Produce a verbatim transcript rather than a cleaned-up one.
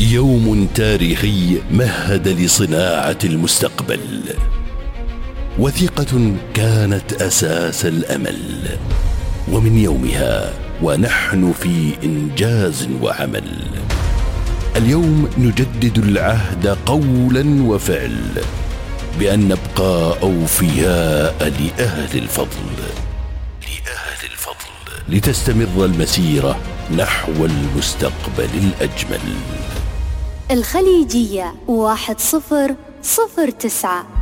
يوم تاريخي مهد لصناعة المستقبل، وثيقة كانت أساس الأمل، ومن يومها ونحن في إنجاز وعمل. اليوم نجدد العهد قولا وفعل بأن نبقى أوفياء لأهل الفضل لأهل الفضل لتستمر المسيرة نحو المستقبل الأجمل. الخليجية واحد صفر صفر تسعة.